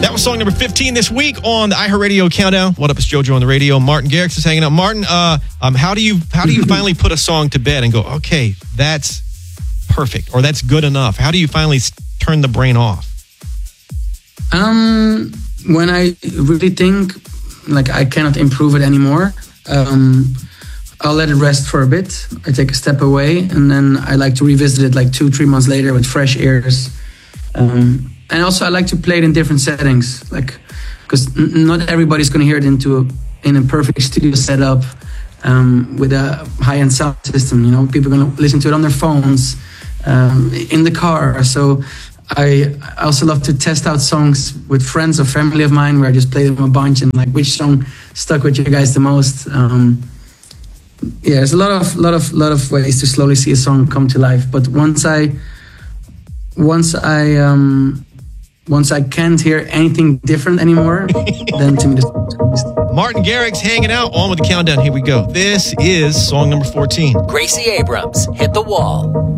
That was song number 15 this week on the iHeartRadio Countdown. What up, it's JoJo on the radio. Martin Garrix is hanging out. Martin, how do you finally put a song to bed and go, okay, that's perfect, or that's good enough? How do you finally turn the brain off? When I really think like I cannot improve it anymore, I'll let it rest for a bit. I take a step away, and then I like to revisit it like 2-3 months later with fresh ears. And also I like to play it in different settings, like, because not everybody's going to hear it in a perfect studio setup with a high-end sound system. You know, people are going to listen to it on their phones, in the car. So I also love to test out songs with friends or family of mine, where I just play them a bunch and like, which song stuck with you guys the most. Yeah, there's a lot of ways to slowly see a song come to life. But once I can't hear anything different anymore, then to me, Martin Garrix hanging out on with the countdown. Here we go. This is song number 14. Gracie Abrams, Hit the Wall.